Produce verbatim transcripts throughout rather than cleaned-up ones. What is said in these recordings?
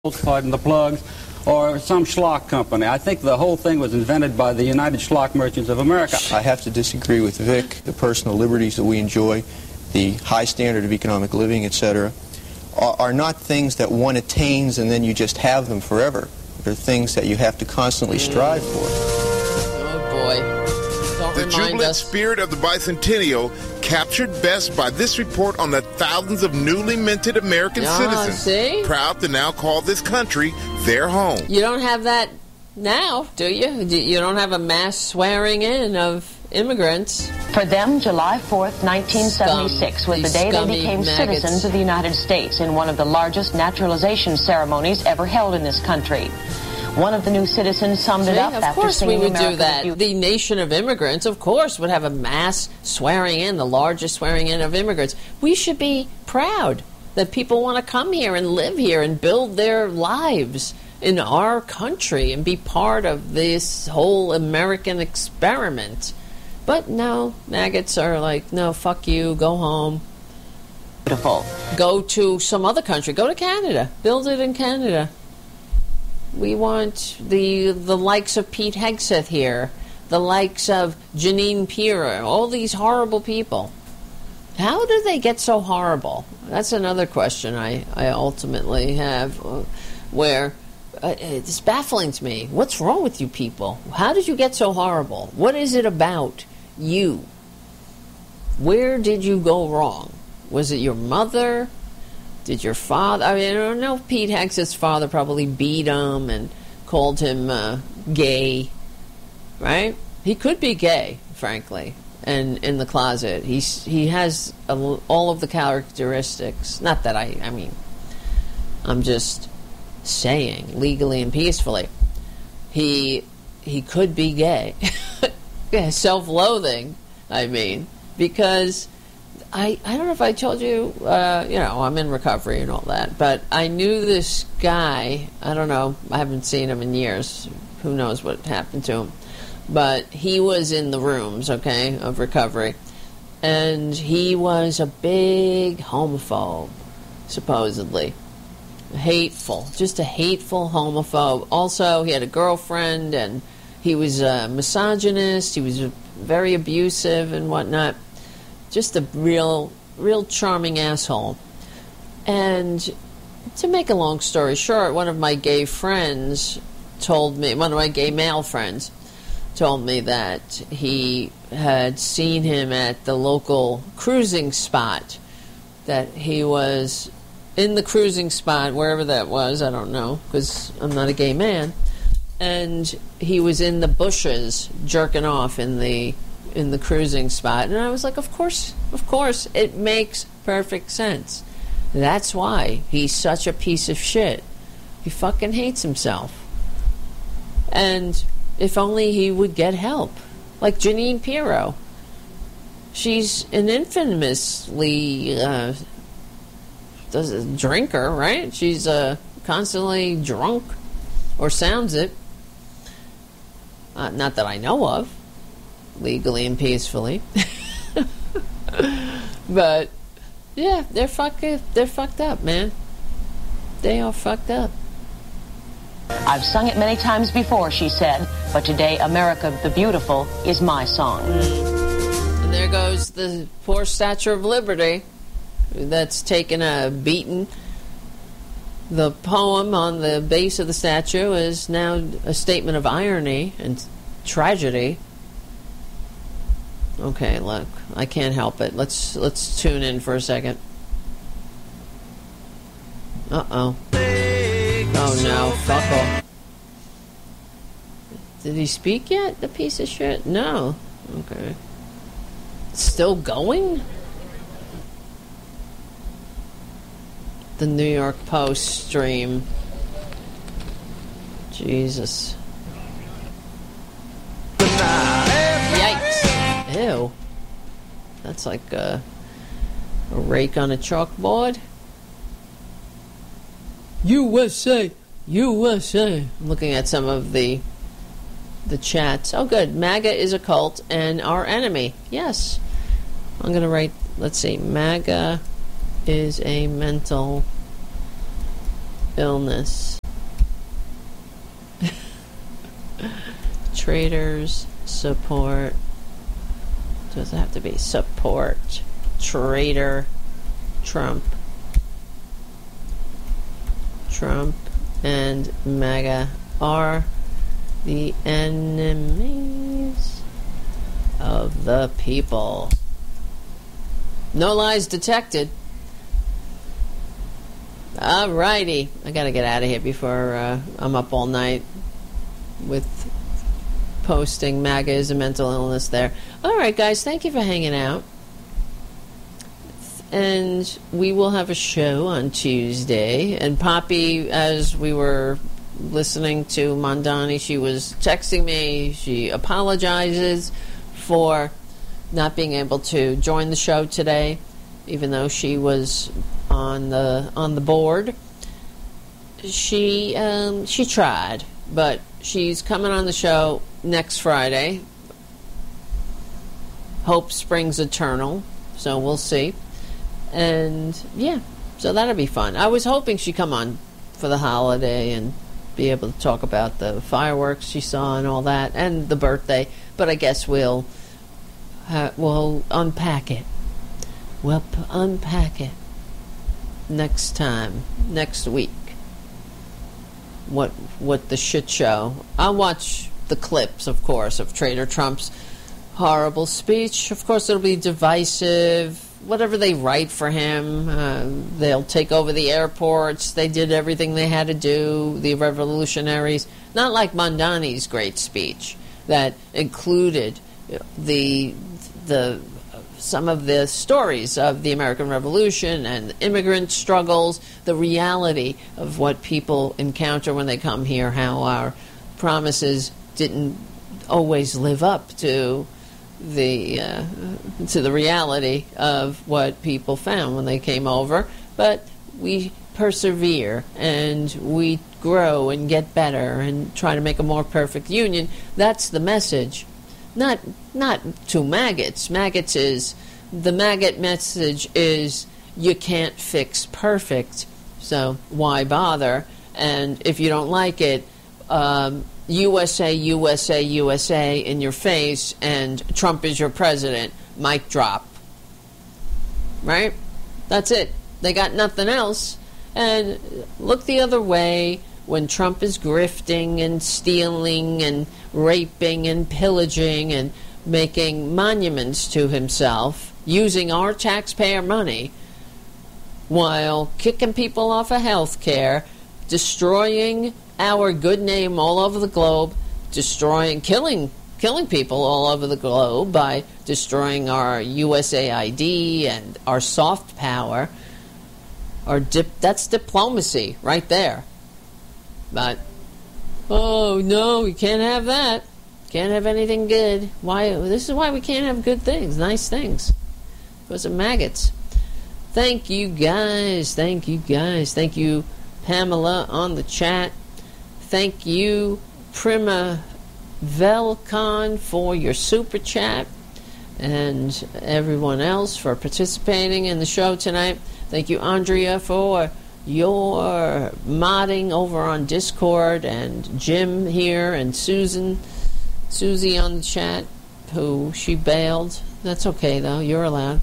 pardon the plugs, or some schlock company. I think the whole thing was invented by the United Schlock Merchants of America. I have to disagree with Vic. The personal liberties that we enjoy, the high standard of economic living, et cetera, are, are not things that one attains and then you just have them forever. They're things that you have to constantly strive for. Oh, boy. Don't the remind jubilant us. spirit of the bicentennial captured best by this report on the thousands of newly minted American Ah, citizens see? proud to now call this country their home. You don't have that now, do you? Do- You don't have a mass swearing in of immigrants. For them, July fourth, nineteen seventy-six Scum. was the These day they scummy became maggots. citizens of the United States in one of the largest naturalization ceremonies ever held in this country. One of the new citizens summed it See, up of after course we singing would do America that. the Beau- The nation of immigrants, of course, would have a mass swearing in, the largest swearing in of immigrants. We should be proud that people want to come here and live here and build their lives in our country and be part of this whole American experiment. But no, maggots are like, no, fuck you, go home. Beautiful. Go to some other country. Go to Canada. Build it in Canada. We want the the likes of Pete Hegseth here, the likes of Janine Pirro, all these horrible people. How do they get so horrible? That's another question I, I ultimately have, uh, where uh, it's baffling to me. What's wrong with you people? How did you get so horrible? What is it about you? Where did you go wrong? Was it your mother? Did your father... I mean, I don't know if Pete Hegseth's father probably beat him and called him uh, gay, right? He could be gay, frankly, and in the closet. He's, he has a, all of the characteristics. Not that I... I mean, I'm just saying, legally and peacefully. He, he could be gay. Yeah, self-loathing, I mean, because... I, I don't know if I told you, uh, you know, I'm in recovery and all that, but I knew this guy. I don't know. I haven't seen him in years. Who knows what happened to him. But he was in the rooms, okay, of recovery. And he was a big homophobe, supposedly. Hateful. Just a hateful homophobe. Also, he had a girlfriend, and he was a misogynist. He was very abusive and whatnot. Just a real, real charming asshole. And to make a long story short, one of my gay friends told me, one of my gay male friends told me that he had seen him at the local cruising spot, that he was in the cruising spot, wherever that was, I don't know, because I'm not a gay man, and he was in the bushes jerking off in the in the cruising spot. And I was like, of course, of course, it makes perfect sense. That's why he's such a piece of shit. He fucking hates himself. And if only he would get help. Like Janine Pirro. She's an infamously uh, does a drinker, right? She's uh, constantly drunk, or sounds it. Uh, not that I know of. Legally and peacefully. But yeah, they're fucked they're fucked up, man. They are fucked up. I've sung it many times before, she said, but today America the Beautiful is my song. Mm. And there goes the poor Statue of Liberty that's taken a beating. The poem on the base of the statue is now a statement of irony and tragedy. Okay, look, I can't help it. Let's let's tune in for a second. Uh-oh. Oh no, fuck off. Did he speak yet, the piece of shit? No. Okay. Still going? The New York Post stream. Jesus. Yikes. Ew. That's like a, a rake on a chalkboard. U S A! U S A! I'm looking at some of the the chats. Oh good, MAGA is a cult and our enemy. Yes. I'm going to write, let's see, MAGA is a mental illness. Traders support. Does it have to be support Trader Trump? Trump and MAGA are the enemies of the people. No lies detected. Alrighty. I gotta get out of here before uh, I'm up all night with posting MAGA is a mental illness there. Alright, guys. Thank you for hanging out. And we will have a show on Tuesday. And Poppy, as we were listening to Mondani, she was texting me. She apologizes for not being able to join the show today, even though she was on the on the board. She um, she tried, but she's coming on the show next Friday. Hope springs eternal, so we'll see. And yeah, so that'll be fun. I was hoping she'd come on for the holiday and be able to talk about the fireworks she saw and all that, and the birthday. But I guess we'll uh, we'll unpack it. We'll p- unpack it next time, next week. What what the shit show? I'll watch the clips, of course, of Trader Trump's horrible speech. Of course, it'll be divisive. Whatever they write for him, uh, they'll take over the airports. They did everything they had to do, the revolutionaries. Not like Mondani's great speech that included the the some of the stories of the American Revolution and immigrant struggles, the reality of what people encounter when they come here, how our promises didn't always live up to the uh, to the reality of what people found when they came over. But we persevere and we grow and get better and try to make a more perfect union. That's the message. Not not to maggots. Maggots is the maggot message is you can't fix perfect, so why bother? And if you don't like it, um, U S A, U S A, U S A in your face, and Trump is your president. Mic drop. Right? That's it. They got nothing else. And look the other way when Trump is grifting and stealing and raping and pillaging and making monuments to himself using our taxpayer money while kicking people off of health care, destroying our good name all over the globe, destroying, killing, killing people all over the globe by destroying our U S A I D and our soft power. Our dip, that's diplomacy right there. But, oh no, we can't have that. Can't have anything good. Why? This is why we can't have good things, nice things. Because of maggots. Thank you guys. Thank you guys. Thank you, Pamela, on the chat. Thank you, Prima Velcon, for your super chat. And everyone else for participating in the show tonight. Thank you, Andrea, for your modding over on Discord. And Jim here and Susan. Susie on the chat, who she bailed. That's okay, though. You're allowed.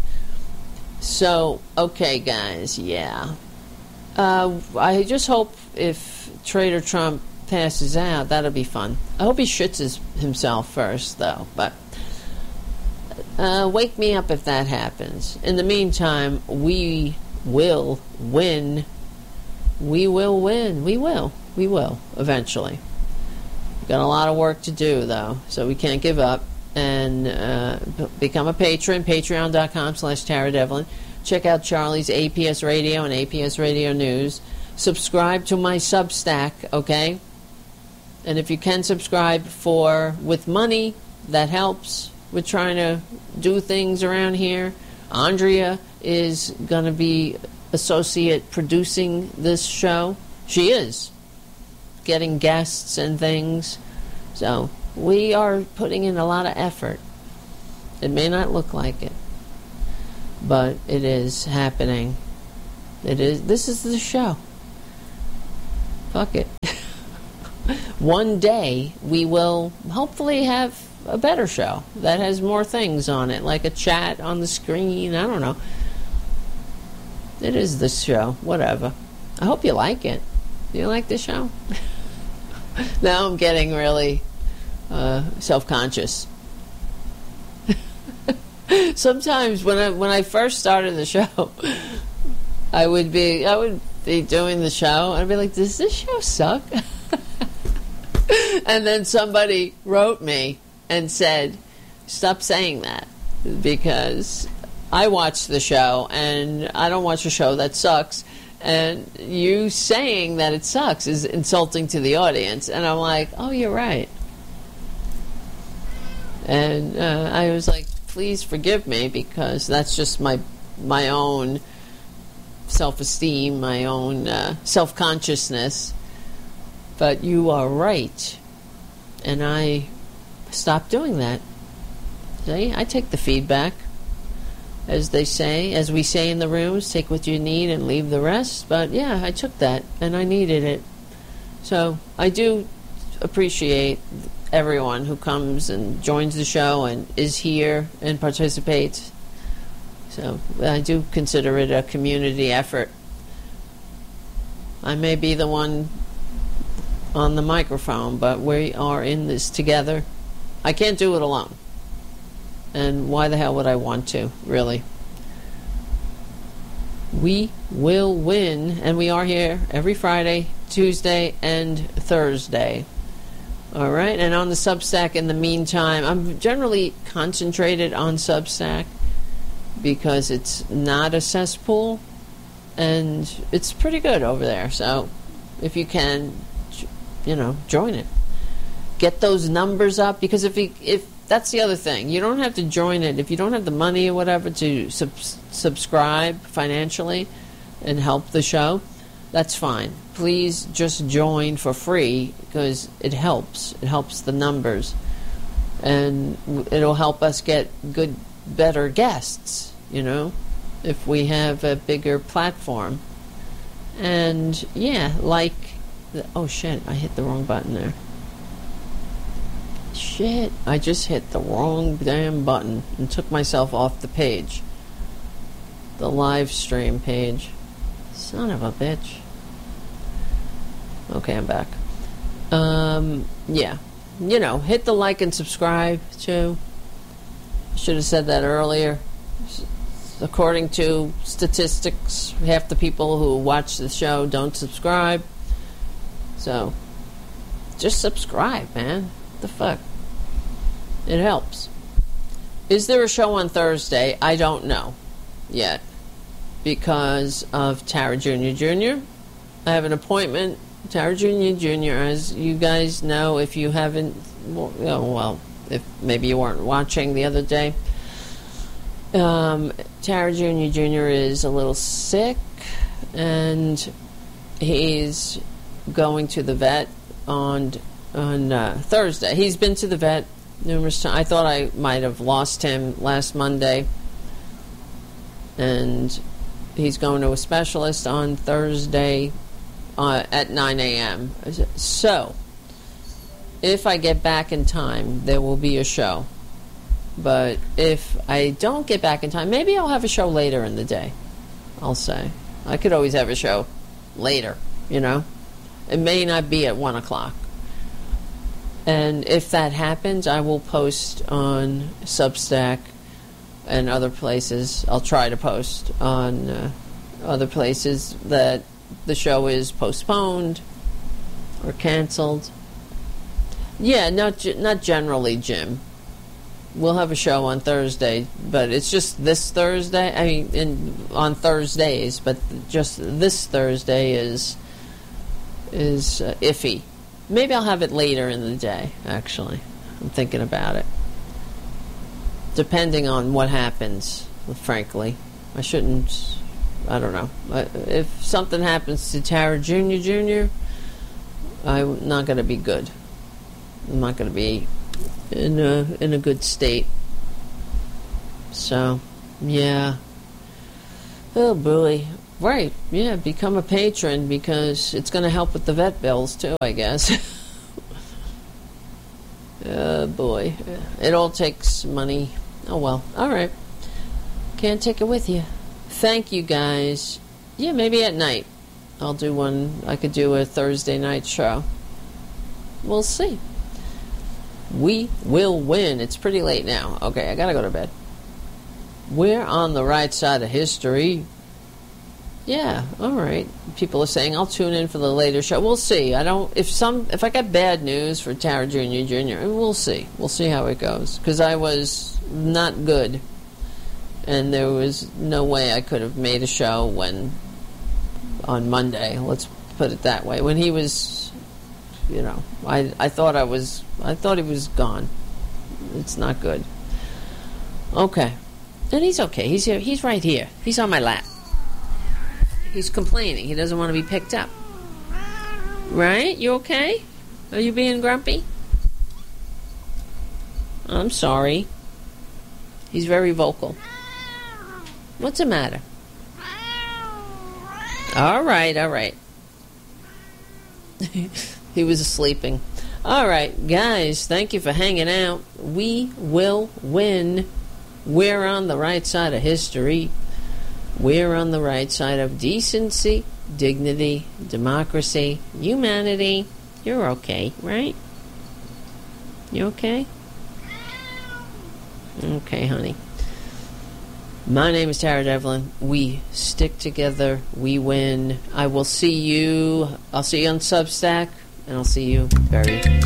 So, okay, guys, yeah. Uh, I just hope if Trader Trump passes out, that'll be fun. I hope he shits his, himself first, though. But uh, wake me up if that happens. In the meantime, we will win. We will win. We will. We will, eventually. Got a lot of work to do, though, so we can't give up. And uh, become a patron, patreon.com slash Tara Devlin. Check out Charlie's A P S Radio and A P S Radio News. Subscribe to my Substack, okay? And if you can subscribe for with money, that helps with trying to do things around here. Andrea is going to be associate producing this show. She is. Getting guests and things. So we are putting in a lot of effort. It may not look like it, but it is happening. It is. This is the show. fuck it. One day we will hopefully have a better show that has more things on it, like a chat on the screen. I don't know. It is the show. Whatever. I hope you like it. Do you like the show? Now I'm getting really uh, self-conscious. Sometimes when I when I first started the show, I would be I would be doing the show and I'd be like, does this show suck? And then somebody wrote me and said, stop saying that, because I watch the show and I don't watch a show that sucks, and you saying that it sucks is insulting to the audience. And I'm like, oh, you're right. And uh, I was like, please forgive me, because that's just my my own self-esteem, my own uh, self-consciousness. But you are right. And I stopped doing that. See, I take the feedback. As they say, as we say in the rooms, take what you need and leave the rest. But yeah, I took that and I needed it. So I do appreciate everyone who comes and joins the show and is here and participates. So I do consider it a community effort. I may be the one on the microphone, but we are in this together. I can't do it alone. And why the hell would I want to, really? We will win, and we are here every Friday, Tuesday, and Thursday. All right, and on the Substack in the meantime, I'm generally concentrated on Substack because it's not a cesspool, and it's pretty good over there. So if you can, you know, join it. Get those numbers up, because if you, if that's the other thing, you don't have to join it if you don't have the money or whatever to sub- subscribe financially and help the show. That's fine. Please just join for free, because it helps. It helps the numbers, and it'll help us get good, better guests. You know, if we have a bigger platform. And yeah, like, the, oh shit, I hit the wrong button there. Shit, I just hit the wrong damn button and took myself off the page. The live stream page. Son of a bitch. Okay, I'm back. Um, yeah. You know, hit the like and subscribe too. Should have said that earlier. According to statistics, half the people who watch the show don't subscribe. So, just subscribe, man. What the fuck? It helps. Is there a show on Thursday? I don't know yet, because of Tara Junior Junior I have an appointment. Tara Junior Junior, as you guys know, if you haven't, well, well if maybe you weren't watching the other day, um, Tara Junior Junior is a little sick, and he's going to the vet on on uh, Thursday. He's been to the vet numerous times. I thought I might have lost him last Monday, and he's going to a specialist on Thursday uh, at nine a.m. So, if I get back in time, there will be a show. But if I don't get back in time, maybe I'll have a show later in the day. I'll say. I could always have a show later, you know. It may not be at one o'clock. And if that happens, I will post on Substack and other places. I'll try to post on uh, other places that the show is postponed or canceled. Yeah, not not generally, Jim. We'll have a show on Thursday, but it's just this Thursday. I mean, in, on Thursdays, but just this Thursday is is uh, iffy. Maybe I'll have it later in the day, actually. I'm thinking about it. Depending on what happens, frankly. I shouldn't, I don't know. If something happens to Tara Junior Junior, I'm not going to be good. I'm not going to be in a, in a good state. So, yeah. Oh, boy. Right, yeah, become a patron because it's going to help with the vet bills too, I guess. Oh boy, it all takes money. Oh well, all right. Can't take it with you. Thank you guys. Yeah, maybe at night. I'll do one, I could do a Thursday night show. We'll see. We will win. It's pretty late now. Okay, I gotta go to bed. We're on the right side of history. Yeah, all right. People are saying I'll tune in for the later show. We'll see. I don't. If some, if I got bad news for Tara Junior Junior, we'll see. We'll see how it goes. Because I was not good, and there was no way I could have made a show when on Monday. Let's put it that way. When he was, you know, I I thought I was. I thought he was gone. It's not good. Okay, and he's okay. He's here. He's right here. He's on my lap. He's complaining. He doesn't want to be picked up. Right? You okay? Are you being grumpy? I'm sorry. He's very vocal. What's the matter? All right, all right. He was sleeping. All right, guys, thank you for hanging out. We will win. We're on the right side of history. We're on the right side of decency, dignity, democracy, humanity. You're okay, right? You okay? Okay, honey. My name is Tara Devlin. We stick together. We win. I will see you. I'll see you on Substack, and I'll see you very soon.